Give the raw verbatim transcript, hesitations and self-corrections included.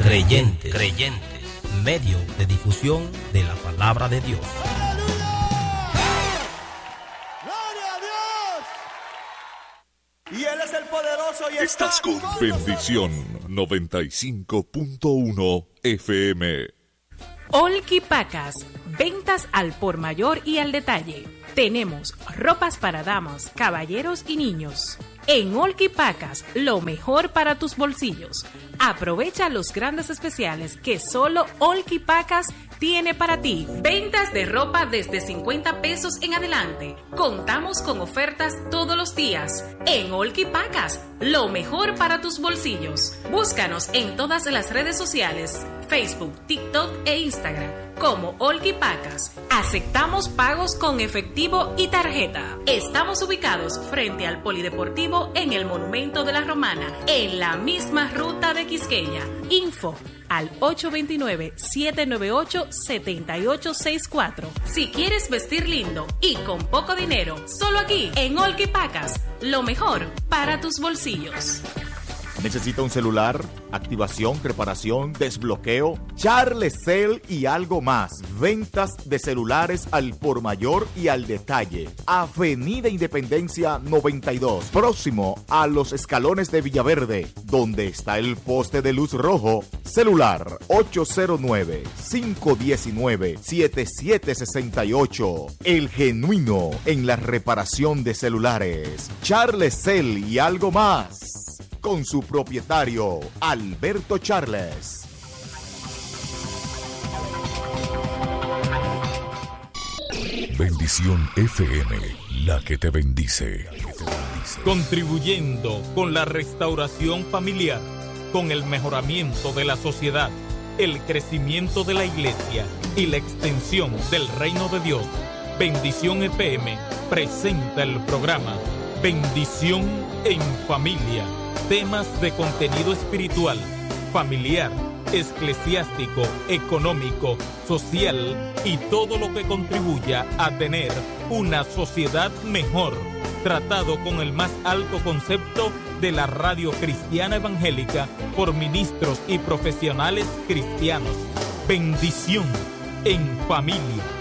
creyentes, creyentes, medio de difusión de la palabra de Dios. ¡Gloria a Dios! Y Él es el poderoso y está Estás con con Bendición noventa y cinco punto uno F M. Olki Pacas, ventas al por mayor y al detalle. Tenemos ropas para damas, caballeros y niños. En Olki Pacas, lo mejor para tus bolsillos. Aprovecha los grandes especiales que solo Olki Pacas tiene para ti. Ventas de ropa desde cincuenta pesos en adelante. Contamos con ofertas todos los días. En Olki Pacas, lo mejor para tus bolsillos. Búscanos en todas las redes sociales, Facebook, TikTok e Instagram como Olki Pacas. Aceptamos pagos con efectivo y tarjeta. Estamos ubicados frente al Polideportivo en el Monumento de la Romana, en la misma ruta de Quisqueya. Info al ocho dos nueve, siete nueve ocho, siete ocho seis cuatro. Si quieres vestir lindo y con poco dinero, solo aquí en Olki Pacas, lo mejor para tus bolsillos. ¿Necesita un celular? Activación, reparación, desbloqueo, Charlecel y algo más. Ventas de celulares al por mayor y al detalle. Avenida Independencia noventa y dos, próximo a los escalones de Villaverde, donde está el poste de luz rojo. Celular ocho cero nueve, cinco uno nueve, siete siete seis ocho. El genuino en la reparación de celulares. Charlecel y algo más. Con su propietario, Alberto Charles. Bendición F M, la que te bendice. Contribuyendo con la restauración familiar, con el mejoramiento de la sociedad, el crecimiento de la iglesia y la extensión del reino de Dios. Bendición F M presenta el programa Bendición en Familia. Temas de contenido espiritual, familiar, eclesiástico, económico, social y todo lo que contribuya a tener una sociedad mejor, tratado con el más alto concepto de la radio cristiana evangélica por ministros y profesionales cristianos. Bendición en Familia.